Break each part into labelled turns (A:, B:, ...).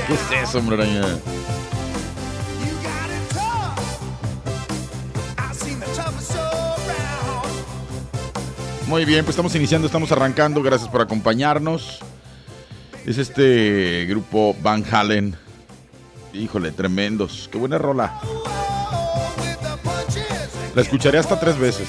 A: ¿Qué es eso, hombre araña? Muy bien, pues estamos iniciando, estamos arrancando. Gracias por acompañarnos. Es este grupo Van Halen. Híjole, tremendos. Qué buena rola. La escucharé hasta 3 veces.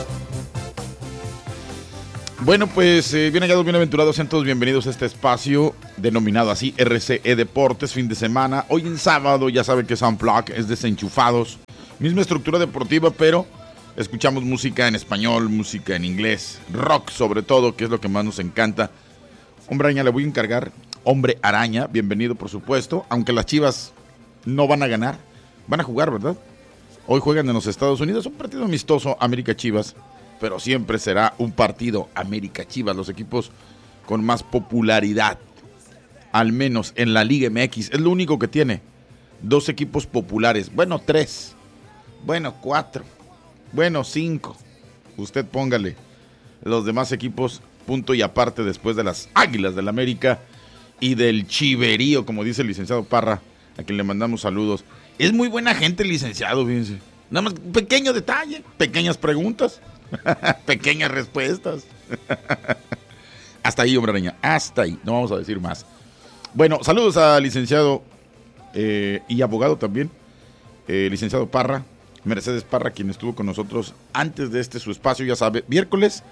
A: Bueno, pues bien hallados, bienaventurados, sean todos bienvenidos a este espacio denominado así, RCE Deportes, fin de semana. Hoy en sábado, ya saben que es Unplugged, es desenchufados. Misma estructura deportiva, pero escuchamos música en español, música en inglés, rock sobre todo, que es lo que más nos encanta. Hombre Araña, le voy a encargar. Hombre Araña, bienvenido por supuesto. Aunque las Chivas no van a ganar, van a jugar, ¿verdad? Hoy juegan en los Estados Unidos, un partido amistoso, América-Chivas. Pero siempre será un partido América-Chivas, los equipos con más popularidad, al menos en la Liga MX. Es lo único que tiene, 2 equipos populares, bueno 3, bueno 4, bueno 5. Usted póngale los demás equipos punto y aparte después de las Águilas del América y del Chiverío, como dice el licenciado Parra, a quien le mandamos saludos. Es muy buena gente el licenciado, fíjense. Nada más pequeño detalle, pequeñas preguntas. Pequeñas respuestas. Hasta ahí, hombre araña, hasta ahí, no vamos a decir más. Bueno, saludos al licenciado y abogado también, licenciado Parra, Mercedes Parra, quien estuvo con nosotros antes de su espacio, ya sabe, miércoles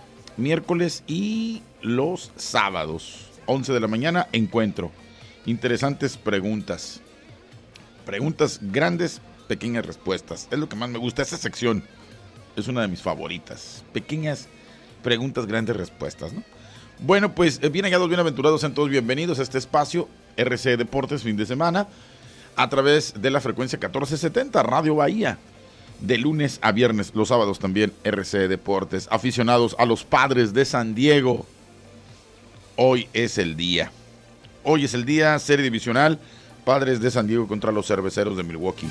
A: y los sábados, 11 de la mañana, encuentro. Interesantes preguntas grandes, pequeñas respuestas, es lo que más me gusta, esa sección. Es una de mis favoritas. Pequeñas preguntas, grandes respuestas, ¿no? Bueno, pues bien hallados, bienaventurados, sean todos bienvenidos a este espacio RC Deportes, fin de semana, a través de la frecuencia 1470, Radio Bahía, de lunes a viernes, los sábados también RC Deportes. Aficionados a los Padres de San Diego, hoy es el día, serie divisional, Padres de San Diego contra los Cerveceros de Milwaukee.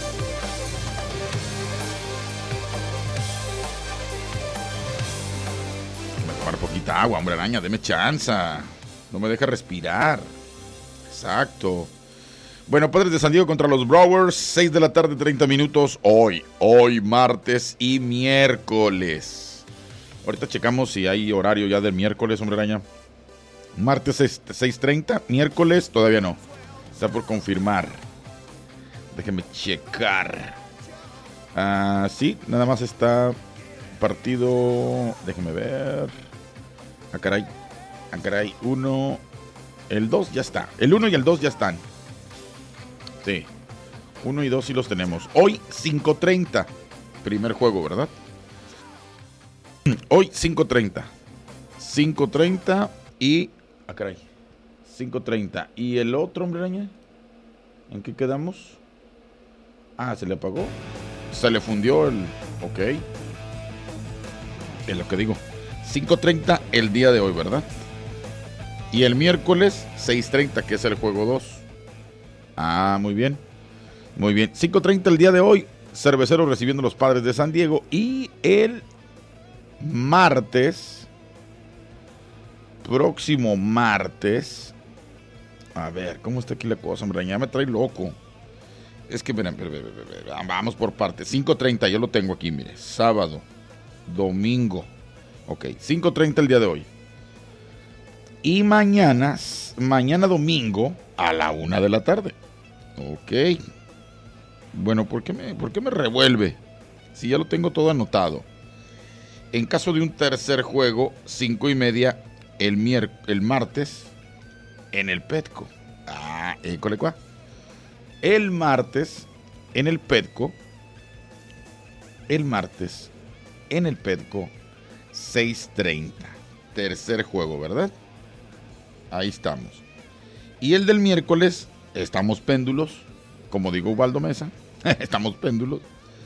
A: Poquita agua, hombre araña, deme chanza. No me deja respirar. Exacto. Bueno, Padres de San Diego contra los Brewers, 6 de la tarde, 30 minutos. Hoy martes y miércoles. Ahorita checamos si hay horario ya del miércoles, hombre araña. Martes 6:30, miércoles todavía no. Está por confirmar. Déjeme checar. Sí, nada más está partido. Déjeme ver. Ah, caray. El 2 ya está. El 1 y el 2 ya están. Sí. 1 y 2 sí los tenemos. Hoy 5:30. Primer juego, ¿verdad? Hoy 5:30. 5:30 y... Ah, caray. 5:30. ¿Y el otro, hombre araña? ¿En qué quedamos? Se le apagó. Se le fundió el... Ok. Es lo que digo. 5:30 el día de hoy, ¿verdad? Y el miércoles 6:30, que es el juego 2. Muy bien. Muy bien. 5:30 el día de hoy, Cerveceros recibiendo los Padres de San Diego. Y el martes, próximo martes. A ver, ¿cómo está aquí la cosa, hombre? Ya me trae loco. Es que, miren, vamos por partes. 5:30, yo lo tengo aquí, mire. Sábado, domingo. Ok, 5:30 el día de hoy. Y mañana domingo a la 1 de la tarde. Ok. Bueno, ¿por qué me revuelve? Si ya lo tengo todo anotado. En caso de un tercer juego, 5:30 el martes en el Petco. École cuá. El martes en el Petco. 6:30. Tercer juego, ¿verdad? Ahí estamos. Y el del miércoles, estamos péndulos, como digo Ubaldo Mesa. Estamos péndulos.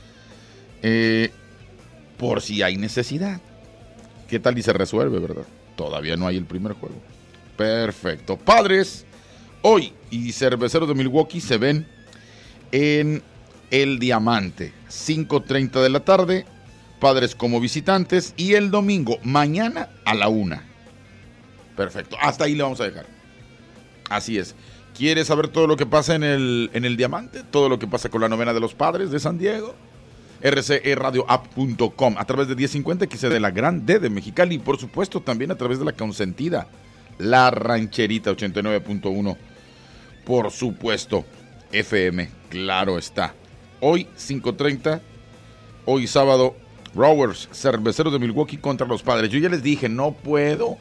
A: Por si hay necesidad. ¿Qué tal y se resuelve, verdad? Todavía no hay el primer juego. Perfecto. Padres, hoy y Cerveceros de Milwaukee se ven en el Diamante. 5:30 de la tarde. Padres como visitantes. Y el domingo, mañana a la 1. Perfecto. Hasta ahí le vamos a dejar. Así es. ¿Quieres saber todo lo que pasa en el Diamante? Todo lo que pasa con la novena de los Padres de San Diego. rceradioapp.com a través de 1050 XC de la Gran D de Mexicali y por supuesto también a través de la consentida La Rancherita 89.1, por supuesto FM, claro está. Hoy 5:30, hoy sábado, Brewers, Cerveceros de Milwaukee contra los Padres. Yo ya les dije, no puedo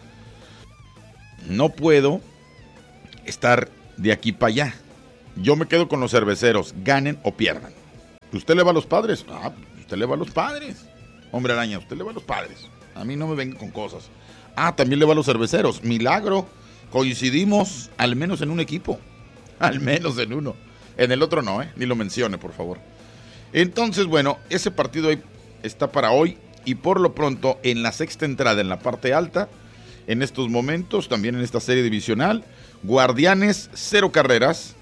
A: estar de aquí para allá. Yo me quedo con los Cerveceros, ganen o pierdan. ¿Usted le va a los Padres? Ah, usted le va a los Padres. Hombre araña, usted le va a los Padres. A mí no me venga con cosas. Ah, también le va a los Cerveceros. Milagro. Coincidimos al menos en un equipo. Al menos en uno. En el otro no, ni lo mencione, por favor. Entonces, bueno, ese partido está para hoy. Y por lo pronto, en la sexta entrada, en la parte alta, en estos momentos, también en esta serie divisional, Guardianes, 0 carreras.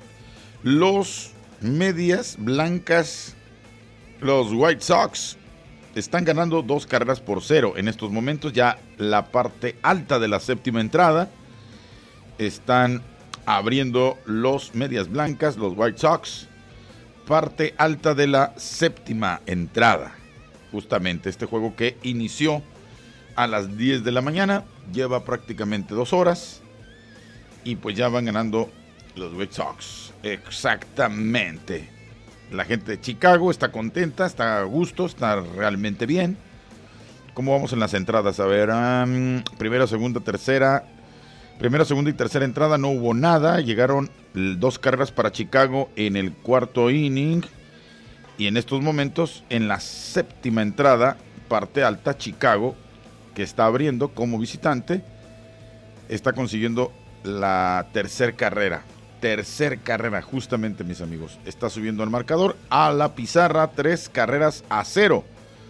A: Los Medias Blancas, los White Sox, están ganando 2-0 en estos momentos. Ya la parte alta de la séptima entrada están abriendo los Medias Blancas, los White Sox. Parte alta de la séptima entrada. Justamente este juego que inició a las 10 de la mañana, lleva prácticamente 2 horas y pues ya van ganando los White Sox. Exactamente. La gente de Chicago está contenta, está a gusto, está realmente bien. ¿Cómo vamos en las entradas? A ver, primera, segunda, tercera. Primera, segunda y tercera entrada no hubo nada. Llegaron 2 carreras para Chicago en el cuarto inning. Y en estos momentos, en la séptima entrada, parte alta, Chicago, que está abriendo como visitante, está consiguiendo la tercera carrera. Justamente, mis amigos. Está subiendo el marcador a la pizarra, 3-0.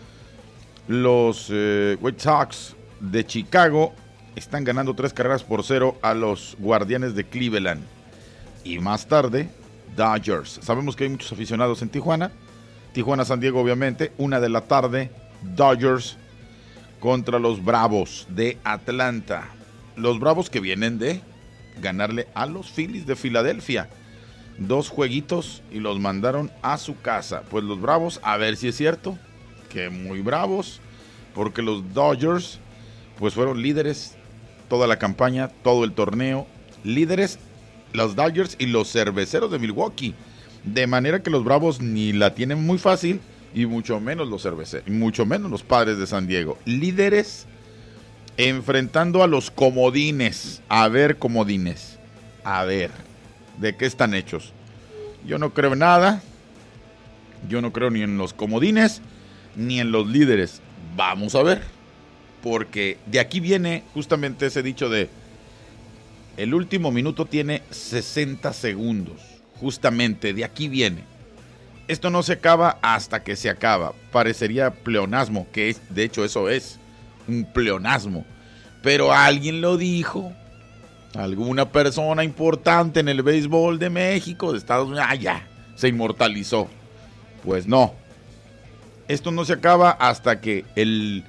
A: Los White Sox de Chicago están ganando 3-0 a los Guardianes de Cleveland. Y más tarde, Dodgers. Sabemos que hay muchos aficionados en Tijuana. Tijuana, San Diego, obviamente. 1 de la tarde, Dodgers contra los Bravos de Atlanta. Los Bravos que vienen de ganarle a los Phillies de Filadelfia. 2 jueguitos y los mandaron a su casa. Pues los Bravos, a ver si es cierto, que muy bravos, porque los Dodgers pues fueron líderes toda la campaña, todo el torneo. Líderes los Dodgers y los Cerveceros de Milwaukee. De manera que los Bravos ni la tienen muy fácil y mucho menos los Cerveceros, y mucho menos los Padres de San Diego. Líderes enfrentando a los comodines. A ver, comodines. A ver, ¿de qué están hechos? Yo no creo en nada. Yo no creo ni en los comodines, ni en los líderes. Vamos a ver. Porque de aquí viene justamente ese dicho de el último minuto tiene 60 segundos. Justamente de aquí viene. Esto no se acaba hasta que se acaba. Parecería pleonasmo, que es, de hecho eso es un pleonasmo, pero alguien lo dijo, alguna persona importante en el béisbol de México, de Estados Unidos, ya, se inmortalizó. Pues no, esto no se acaba hasta que el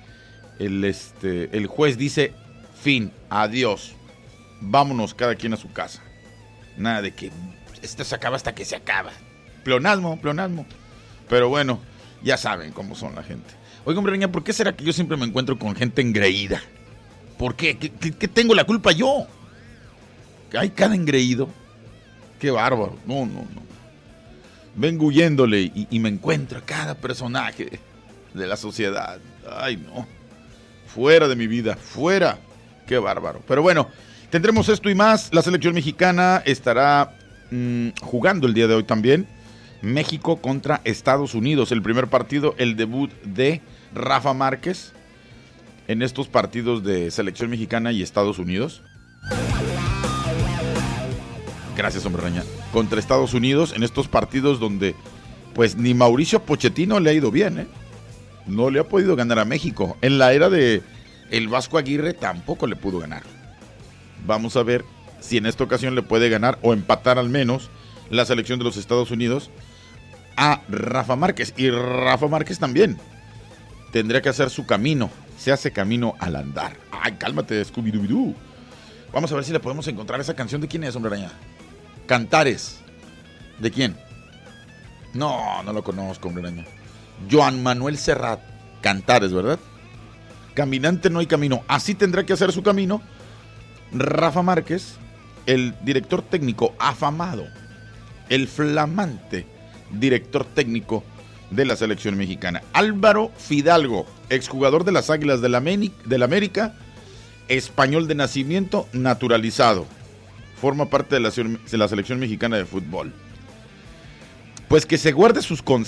A: juez dice, fin, adiós, vámonos cada quien a su casa. Nada de que esto se acaba hasta que se acaba. Pleonasmo. Pero bueno, ya saben cómo son la gente. Oiga, hombre, ¿por qué será que yo siempre me encuentro con gente engreída? ¿Por qué? ¿Qué tengo la culpa yo? Hay cada engreído. Qué bárbaro. No. Vengo huyéndole y me encuentro a cada personaje de la sociedad. Ay, no. Fuera de mi vida, fuera. Qué bárbaro. Pero bueno, tendremos esto y más. La selección mexicana estará jugando el día de hoy también. México contra Estados Unidos. El primer partido, el debut de Rafa Márquez en estos partidos de selección mexicana y Estados Unidos. Gracias, hombre araña. Contra Estados Unidos en estos partidos donde pues ni Mauricio Pochettino le ha ido bien, No le ha podido ganar a México. En la era de el Vasco Aguirre tampoco le pudo ganar. Vamos a ver si en esta ocasión le puede ganar o empatar al menos la selección de los Estados Unidos a Rafa Márquez. Y Rafa Márquez también tendría que hacer su camino. Se hace camino al andar. Ay, cálmate, Scooby-Doo. Vamos a ver si le podemos encontrar esa canción. ¿De quién es, Hombre Araña? Cantares. ¿De quién? No lo conozco, Hombre Araña. Joan Manuel Serrat. Cantares, ¿verdad? Caminante no hay camino. Así tendrá que hacer su camino Rafa Márquez, el director técnico afamado, el flamante director técnico de la selección mexicana. Álvaro Fidalgo, exjugador de las Águilas del América, español de nacimiento, naturalizado. Forma parte de la selección mexicana de fútbol. Pues que se guarde sus consejos.